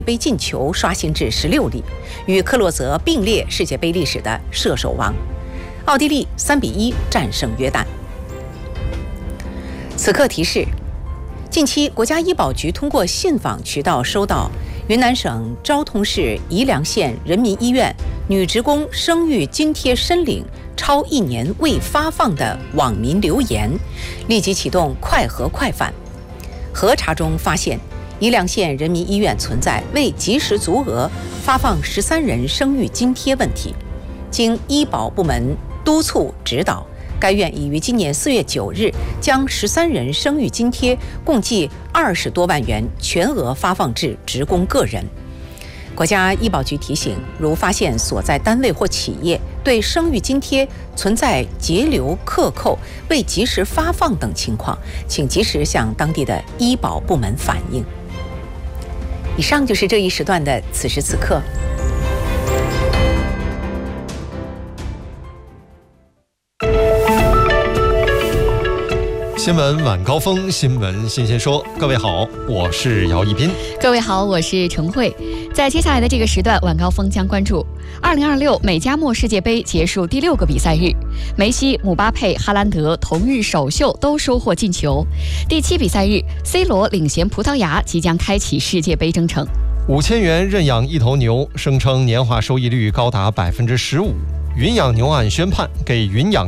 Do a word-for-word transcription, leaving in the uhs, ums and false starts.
杯进球刷新至十六粒，与克洛泽并列世界杯历史的射手王。奥地利三比一战胜约旦。此刻提示：近期国家医保局通过信访渠道收到云南省昭通市宜良县人民医院女职工生育津贴申领超一年未发放的网民留言，立即启动快核快返。核查中发现，宜良县人民医院存在未及时足额发放十三人生育津贴问题。经医保部门督促指导，该院已于今年四月九日将十三人生育津贴共计二十多万元全额发放至职工个人。国家医保局提醒，如发现所在单位或企业对生育津贴存在截留、克扣、未及时发放等情况，请及时向当地的医保部门反映。以上就是这一时段的此时此刻。 新闻晚高峰，新闻新鲜说。各位好，我是姚一斌。 各位好，我是程慧。在接下来的这个时段，晚高峰将关注二零二六美加墨世界杯结束第六个比赛日，梅西、姆巴佩、哈兰德同日首秀都收获进球。第七比赛日 ，C 罗领衔葡萄牙即将开启世界杯征程。 五千元认养一头牛，声称年化收益率高达百分之十五。云养牛案宣判，给云养